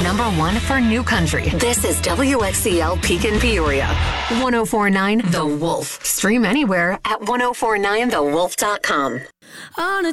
#1 for new country. This is WXCL Pekin Peoria. 1049 The Wolf. Stream anywhere at 1049thewolf.com. On a